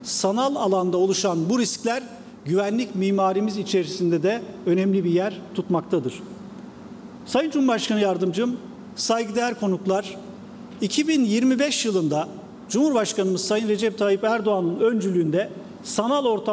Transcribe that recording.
Sanal alanda oluşan bu riskler güvenlik mimarimiz içerisinde de önemli bir yer tutmaktadır. Sayın Cumhurbaşkanı Yardımcım, saygıdeğer konuklar, 2025 yılında Cumhurbaşkanımız Sayın Recep Tayyip Erdoğan'ın öncülüğünde sanal ortam